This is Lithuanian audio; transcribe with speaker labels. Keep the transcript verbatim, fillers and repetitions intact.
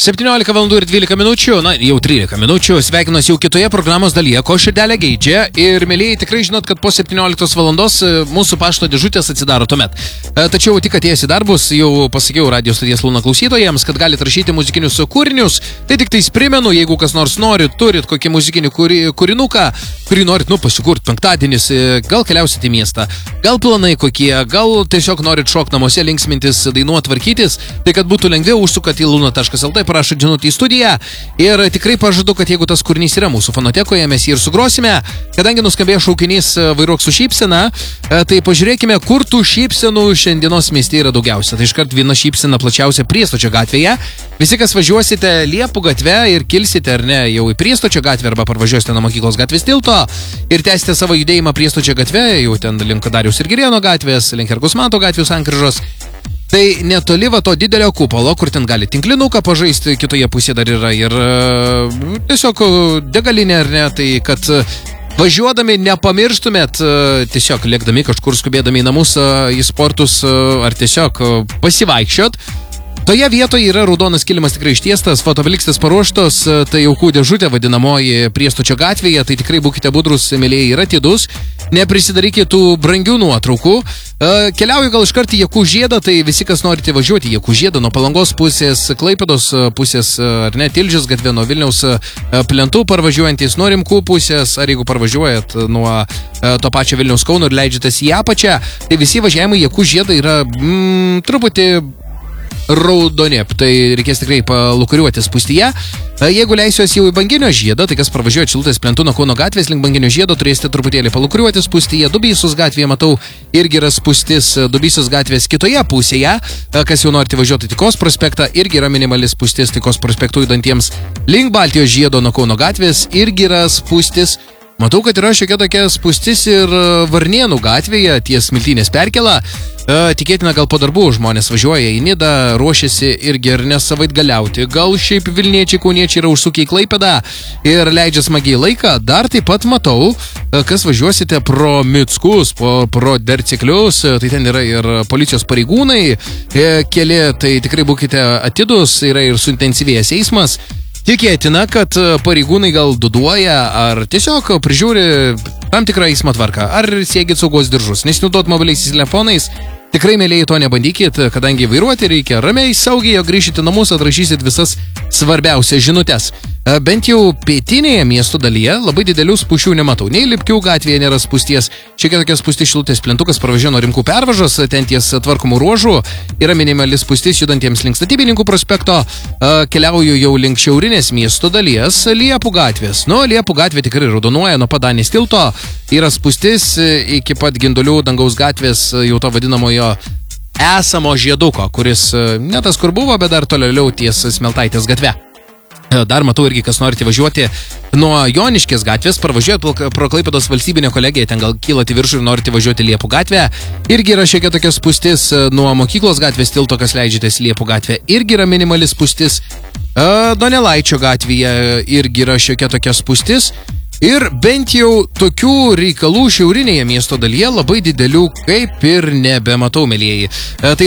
Speaker 1: septyniolika valandų ir dvylika minučių, na jau trylika minučių, sveikinuosi jau kitoje programos dalyje, ko širdelė geidžia ir mėlyjei tikrai žinot, kad po septynioliktos valandos mūsų pašto dėžutės atsidaro tuomet. Tačiau tik atėjęs į darbus, jau pasakiau radio stoties Luna klausytojams, kad galite rašyti muzikinius kūrinius, tai tik tais primenu, jeigu kas nors norit, turit kokį muzikinį kūri, kūrinuką, kurį norit, nu, pasikurt penktadienis, gal keliausit į miestą, gal planai kokie, gal tiesiog norit šok namuose, linksmintis, dainuot, tvarkytis, tai kad būtų lengviau, užsukat į luna taškas lt, parašot žinutę į studiją ir tikrai pažadu, kad jeigu tas kūrinys yra mūsų fonotekoje, mes jį ir sugrosime. Kadangi nuskambėjo šaukinys vairuok su šypsena, tai pažiūrėkime, kur tų šypsenų šiandienos mieste yra daugiausia. Tai iškart viena šypsena plačiausia Priestočio gatvėje. Visi, kas važiuosite Liepų gatve ir kilsite ar ne jau į Priestočio gatvę arba parvažiuosite nuo Mokyklos gatvės tilto ir tęsite savo judėjimą Priestočio gatve, jau ten link Dariaus ir Girėno gatvės, link Herkaus Manto gatvių sankryžos. Tai netoli va to didelio kupolo, kur ten gali tinklinuką pažaisti, kitoje pusėje dar yra ir uh, tiesiog degalinė ar ne, tai kad uh, važiuodami nepamirštumėt, uh, tiesiog lėkdami kažkur skubėdami į namus, uh, į sportus uh, ar tiesiog uh, pasivaikščiot. Toje vietoje yra raudonas kilimas tikrai ištiestas, fotoblikstas paruoštos, tai aukų dėžutė vadinamoji Priestočio gatvėje, tai tikrai būkite budrus, mėlyjei, ir atidus, neprisidarykite tų brangių nuotraukų. Keliauju gal iškart į Jakų žiedą, tai visi, kas norite važiuoti į Jakų žiedą, nuo Palangos pusės, Klaipėdos pusės, ar ne, Tilžės gatvė, nuo Vilniaus plentų parvažiuojantys, nuo Rimkų pusės, ar jeigu parvažiuojat nuo to pačio Vilniaus Kauno ir leidžiatės į apačią, tai visi važiavimai į Jakų žiedą yra mm, truputį raudoni, tai reikės tikrai palukuriuoti spūstyje. Jeigu leisiuos jau į Banginio žiedą, tai kas pravažiuoja Šilutės plentų nuo Kauno gatvės link Banginio žiedo, turėsite truputėlį palukuriuoti spūstyje. Dubysos gatvėje, matau, irgi yra spūstis Dubysos gatvės kitoje pusėje. Kas jau norite važiuoti Tykos prospektą, irgi yra minimali spūstis Tykos prospektų judantiems link Baltijos žiedo nuo Kauno gatvės, irgi yra spūstis. Matau, kad yra šiokia tokia spūstis ir Varnėnų gatvėje ties Smiltynės perkėla. Tikėtina, gal po darbų žmonės važiuoja į Nidą, ruošiasi irgi ir nesavaitgaliauti. Gal šiaip Vilniečiai, Kauniečiai yra užsukę į Klaipėdą ir leidžia smagiai laiką. Dar taip pat matau, kas važiuosite pro Mickus, pro, pro Derciklius, tai ten yra ir policijos pareigūnai keli, tai tikrai būkite atidus, yra ir suintensyvėjęs eismas. Tikėtina, kad pareigūnai gal duduoja ar tiesiog prižiūri tam tikrą eismo tvarką, ar siekit saugos diržus, nesinaudot mobiliais telefonais. Tikrai, mėlyjei, to nebandykit, kadangi vairuoti reikia ramiai, saugiai, o grįžite namus, atrašysit visas svarbiausias žinutes. Bent jau pietinėje miesto dalyje labai didelių spūsčių nematau. Nei Lipkių gatvėje nėra spūsties, šiek tiek tokia spūstis Šilutės plentukas pravažiuoja nuo Rimkų pervažos, ten ties tvarkomų ruožų yra minimali spūstis judantiems link Statybininkų prospekto. Keliauju jau link šiaurinės miesto dalies Liepų gatvės. Nu, Liepų gatvė tikrai raudonuoja nuo Padanės tilto, yra spūstis iki pat Gindulių dangaus gatvės, jau to vadinamojo esamo žieduko, kuris ne tas kur buvo, bet dar toliau ties Smeltaitės gatve. Dar matau irgi, kas norite važiuoti nuo Joniškės gatvės, parvažiuojat pro Klaipėdos valstybinę kolegiją, ten gal kylat į viršų ir norite važiuoti Liepų gatvę. Irgi yra šiek tiek tokia spūstis nuo Mokyklos gatvės tilto, kas leidžiatės Liepų gatvę. Irgi yra minimali spūstis. Donelaičio gatvėje irgi yra šiek tiek tokia spūstis. Ir bent jau tokių reikalų šiaurinėje miesto dalyje labai didelių kaip ir nebematau, mėlyjei. Tai